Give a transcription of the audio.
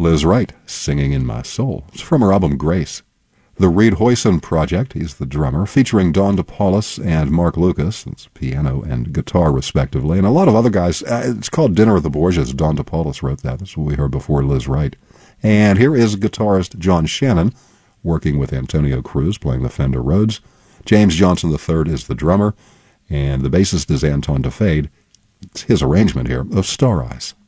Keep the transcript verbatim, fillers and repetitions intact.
Liz Wright, Singing in My Soul. It's from her album Grace. The Reed Hoyson Project, he's the drummer, featuring Don DePaulis and Mark Lucas. It's piano and guitar, respectively. And a lot of other guys. Uh, it's called Dinner of the Borgias. Don DePaulis wrote that. That's what we heard before Liz Wright. And here is guitarist John Shannon, working with Antonio Cruz, playing the Fender Rhodes. James Johnson the third is the drummer, and the bassist is Anton DeFade. It's his arrangement here of Star Eyes.